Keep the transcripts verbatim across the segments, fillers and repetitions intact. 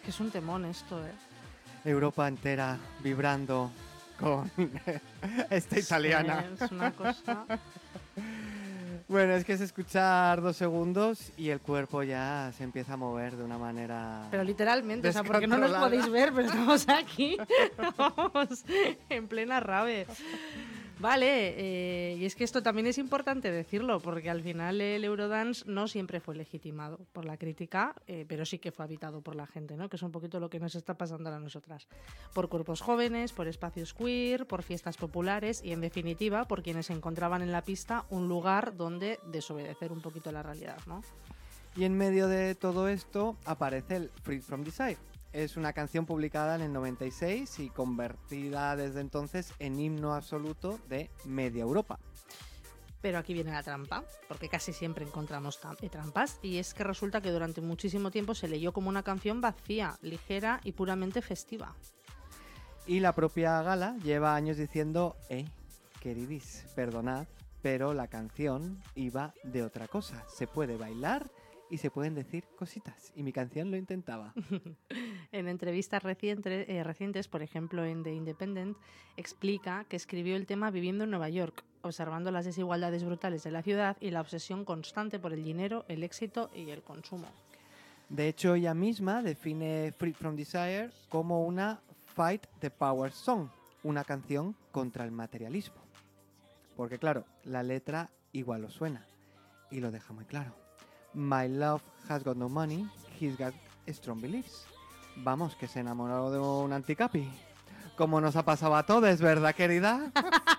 que es un temón esto, ¿eh? Europa entera vibrando con esta italiana. Sí, es una cosa... Bueno, es que es escuchar dos segundos y el cuerpo ya se empieza a mover de una manera... Pero literalmente, o sea, porque no nos podéis ver, pero estamos aquí, vamos, en plena rave. Vale, eh, y es que esto también es importante decirlo, porque al final el Eurodance no siempre fue legitimado por la crítica, eh, pero sí que fue habitado por la gente, ¿no? Que es un poquito lo que nos está pasando a nosotras. Por cuerpos jóvenes, por espacios queer, por fiestas populares y, en definitiva, por quienes encontraban en la pista un lugar donde desobedecer un poquito la realidad, ¿no? Y en medio de todo esto aparece el Freed from Desire. Es una canción publicada en el noventa y seis y convertida desde entonces en himno absoluto de media Europa. Pero aquí viene la trampa, porque casi siempre encontramos trampas, y es que resulta que durante muchísimo tiempo se leyó como una canción vacía, ligera y puramente festiva. Y la propia Gala lleva años diciendo, eh, queridis, perdonad, pero la canción iba de otra cosa. Se puede bailar y se pueden decir cositas, y mi canción lo intentaba. En entrevistas recientes, eh, recientes, por ejemplo en The Independent, explica que escribió el tema viviendo en Nueva York, observando las desigualdades brutales de la ciudad y la obsesión constante por el dinero, el éxito y el consumo. De hecho, ella misma define Free from Desire como una Fight the Power Song, una canción contra el materialismo. Porque claro, la letra igual os suena, y lo deja muy claro. My love has got no money, he's got strong beliefs. Vamos, que se enamoró de un anticapi. Como nos ha pasado a todos, ¿verdad, querida?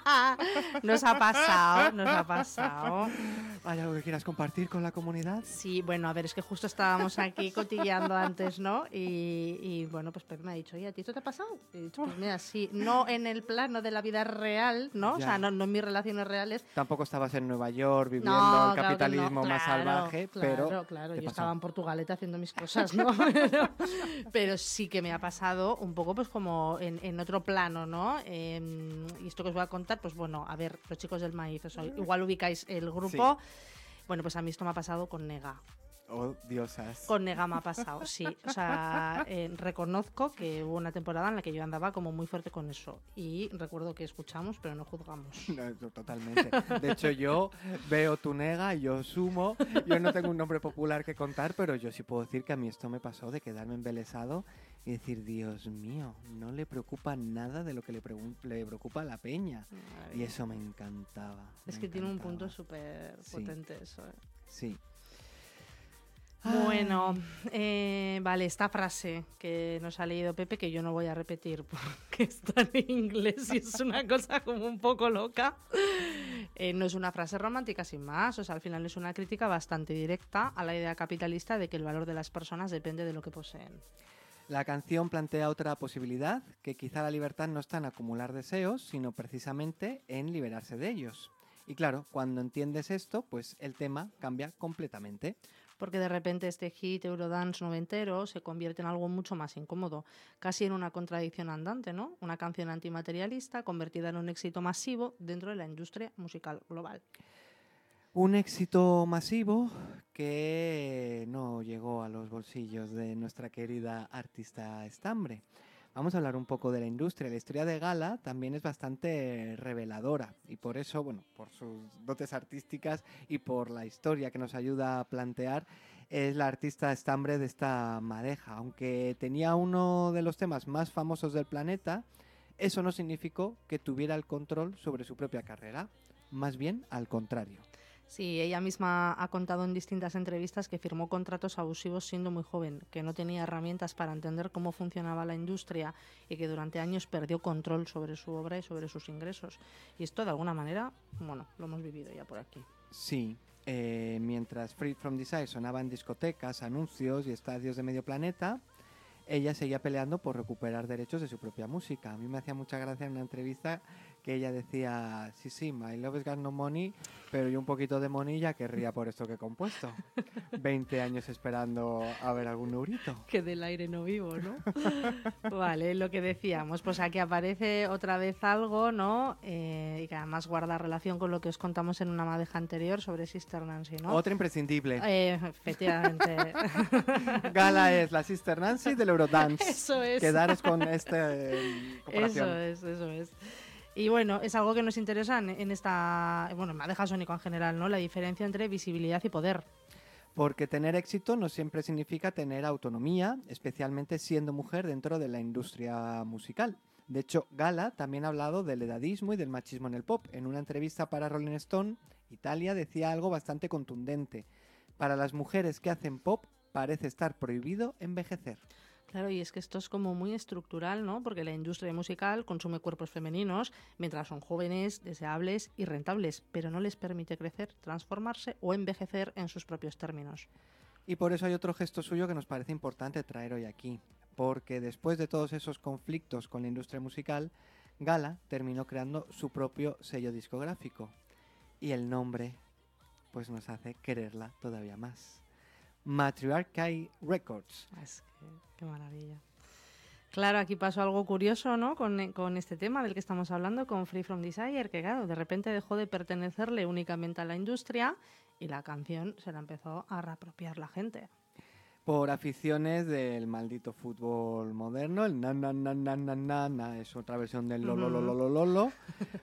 Nos ha pasado, nos ha pasado. ¿Hay algo que quieras compartir con la comunidad? Sí, bueno, a ver, es que justo estábamos aquí cotilleando antes, ¿no? Y, y bueno, pues Pepe me ha dicho, oye, ¿a ti esto te ha pasado? Y he dicho, pues mira, sí, no en el plano de la vida real, ¿no? Ya. O sea, no, no en mis relaciones reales. Tampoco estabas en Nueva York viviendo no, el claro capitalismo no. más claro, salvaje, claro, pero... Claro, claro, yo pasó? estaba en Portugalete haciendo mis cosas, ¿no? pero, pero sí que me ha pasado un poco pues como en, en otro plano, ¿no? Eh, y esto que os voy a contar, pues bueno, a ver, los chicos del maíz, o sea, igual ubicáis el grupo... Sí. Bueno, pues a mí esto me ha pasado con Nega. Oh, diosas. Con Nega me ha pasado, sí. O sea, eh, reconozco que hubo una temporada en la que yo andaba como muy fuerte con eso. Y recuerdo que escuchamos, pero no juzgamos. No, totalmente. De hecho, yo veo tu Nega y yo sumo. Yo no tengo un nombre popular que contar, pero yo sí puedo decir que a mí esto me pasó de quedarme embelesado y decir, Dios mío, no le preocupa nada de lo que le, le preocupa a la peña. Ay. Y eso me encantaba. Es me que encantaba. Tiene un punto súper potente sí. eso. ¿eh? Sí. Bueno, eh, vale, esta frase que nos ha leído Pepe, que yo no voy a repetir porque está en inglés y es una cosa como un poco loca, eh, no es una frase romántica sin más, o sea, al final es una crítica bastante directa a la idea capitalista de que el valor de las personas depende de lo que poseen. La canción plantea otra posibilidad, que quizá la libertad no está en acumular deseos, sino precisamente en liberarse de ellos. Y claro, cuando entiendes esto, pues el tema cambia completamente. Porque de repente este hit Eurodance noventero se convierte en algo mucho más incómodo, casi en una contradicción andante, ¿no? Una canción antimaterialista convertida en un éxito masivo dentro de la industria musical global. Un éxito masivo que no llegó a los bolsillos de nuestra querida artista estambre. Vamos a hablar un poco de la industria. La historia de Gala también es bastante reveladora y por eso, bueno, por sus dotes artísticas y por la historia que nos ayuda a plantear, es la artista estambre de esta madeja. Aunque tenía uno de los temas más famosos del planeta, eso no significó que tuviera el control sobre su propia carrera, más bien al contrario. Sí, ella misma ha contado en distintas entrevistas que firmó contratos abusivos siendo muy joven, que no tenía herramientas para entender cómo funcionaba la industria y que durante años perdió control sobre su obra y sobre sus ingresos. Y esto, de alguna manera, bueno, lo hemos vivido ya por aquí. Sí, eh, mientras Freed from Desire sonaba en discotecas, anuncios y estadios de medio planeta, ella seguía peleando por recuperar derechos de su propia música. A mí me hacía mucha gracia en una entrevista que ella decía, sí, sí, my love has got no money, pero yo un poquito de money ya querría por esto que he compuesto. veinte años esperando a ver algún eurito. Que del aire no vivo, ¿no? Vale, lo que decíamos, pues aquí aparece otra vez algo, ¿no? Eh, y que además guarda relación con lo que os contamos en una madeja anterior sobre Sister Nancy, ¿no? Otra imprescindible. Eh, efectivamente. Gala es la Sister Nancy del Eurodance. Eso es. Quedaros con esta eh, comparación. Eso es, eso es. Y bueno, es algo que nos interesa en, en esta, bueno, en Madeja Sónico en general, ¿no? La diferencia entre visibilidad y poder. Porque tener éxito no siempre significa tener autonomía, especialmente siendo mujer dentro de la industria musical. De hecho, Gala también ha hablado del edadismo y del machismo en el pop. En una entrevista para Rolling Stone, Italia decía algo bastante contundente. Para las mujeres que hacen pop, parece estar prohibido envejecer. Claro, y es que esto es como muy estructural, ¿no? Porque la industria musical consume cuerpos femeninos mientras son jóvenes, deseables y rentables, pero no les permite crecer, transformarse o envejecer en sus propios términos. Y por eso hay otro gesto suyo que nos parece importante traer hoy aquí, porque después de todos esos conflictos con la industria musical, Gala terminó creando su propio sello discográfico. Y el nombre, pues nos hace quererla todavía más. Matriarchy Records. Es que, qué maravilla. Claro, aquí pasó algo curioso, ¿no? Con, con este tema del que estamos hablando, con Free From Desire, que claro, de repente dejó de pertenecerle únicamente a la industria y la canción se la empezó a reapropiar la gente. Por aficiones del maldito fútbol moderno, el na na na na na na, na es otra versión del lo lo lo lo lo lo, lo.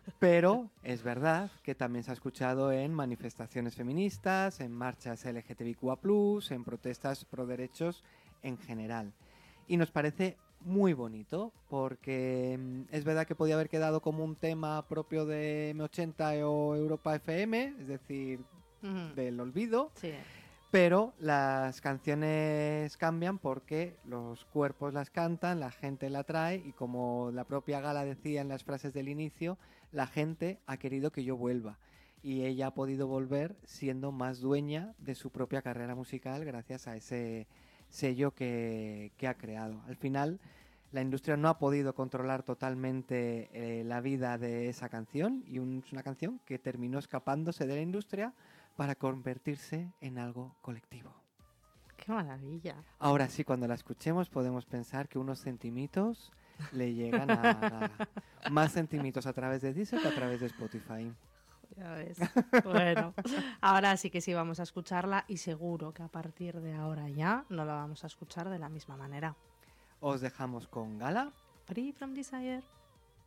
Pero es verdad que también se ha escuchado en manifestaciones feministas, en marchas L G T B Q A plus, en protestas pro derechos en general. Y nos parece muy bonito porque es verdad que podía haber quedado como un tema propio de M ochenta o Europa F M, es decir, uh-huh. del olvido. Sí. Pero las canciones cambian porque los cuerpos las cantan, la gente la trae y como la propia Gala decía en las frases del inicio, la gente ha querido que yo vuelva y ella ha podido volver siendo más dueña de su propia carrera musical gracias a ese sello que, que ha creado. Al final, la industria no ha podido controlar totalmente eh, la vida de esa canción y un, es una canción que terminó escapándose de la industria para convertirse en algo colectivo. ¡Qué maravilla! Ahora sí, cuando la escuchemos podemos pensar que unos centimitos le llegan a Gala. Más centimitos a través de Deezer que a través de Spotify. Ya ves. Bueno, ahora sí que sí vamos a escucharla y seguro que a partir de ahora ya no la vamos a escuchar de la misma manera. Os dejamos con Gala. Free From Desire.